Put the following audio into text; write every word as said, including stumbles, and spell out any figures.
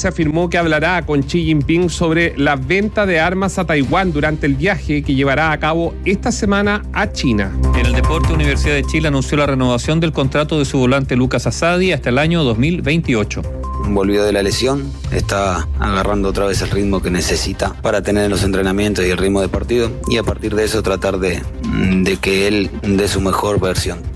estadounidense afirmó que hablará con Xi Jinping sobre la venta de armas a Taiwán durante el viaje que llevará a cabo esta semana a China. En el deporte, Universidad de Chile anunció la renovación del contrato de su volante Lucas Asadi hasta el año dos mil veintiocho. Volvió de la lesión, está agarrando otra vez el ritmo que necesita para tener los entrenamientos y el ritmo de partido, y a partir de eso tratar de, de que él dé su mejor versión.